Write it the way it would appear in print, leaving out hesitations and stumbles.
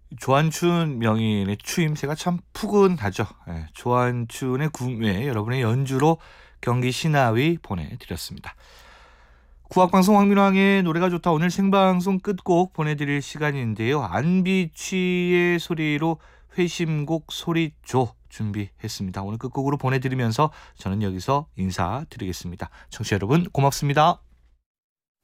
조한춘 명인의 추임새가 참 푸근하죠. 예, 조한춘의 궁외 여러분의 연주로 경기 신하위 보내드렸습니다. 국악방송 황민왕의 노래가 좋다. 오늘 생방송 끝곡 보내드릴 시간인데요. 안비취의 소리로 회심곡 소리줘 준비했습니다. 오늘 끝곡으로 보내드리면서 저는 여기서 인사드리겠습니다. 청취자 여러분 고맙습니다.